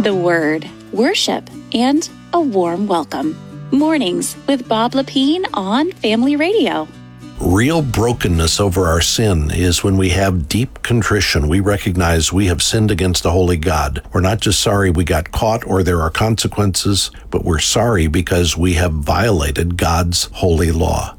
the Word, worship, and a warm welcome. Mornings with Bob Lepine on Family Radio. Real brokenness over our sin is when we have deep contrition. We recognize we have sinned against a holy God. We're not just sorry we got caught or there are consequences, but we're sorry because we have violated God's holy law.